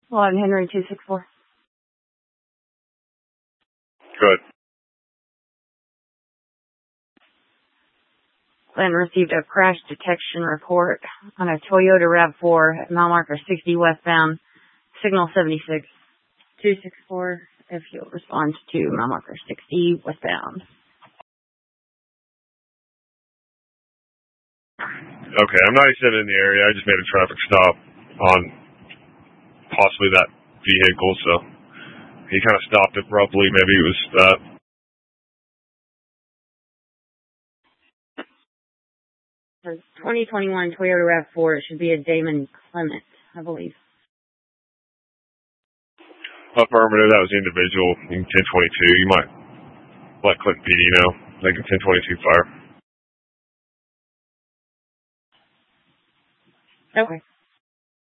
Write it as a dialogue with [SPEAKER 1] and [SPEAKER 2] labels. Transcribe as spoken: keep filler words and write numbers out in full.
[SPEAKER 1] eleven Henry two six four.
[SPEAKER 2] Good.
[SPEAKER 1] Then received a crash detection report on a Toyota RAV four at mile marker sixty westbound, signal seventy-six. two six four if you'll respond to mile marker sixty westbound.
[SPEAKER 2] Okay, I'm not even in the area. I just made a traffic stop on possibly that vehicle, so he kind of stopped abruptly. Maybe it was that.
[SPEAKER 1] For twenty twenty-one Toyota RAV four, it should be a Damon Clement, I believe.
[SPEAKER 2] Affirmative, that was the individual in ten twenty-two. You might let Clinton P D know. Like a ten twenty-two fire.
[SPEAKER 1] Okay.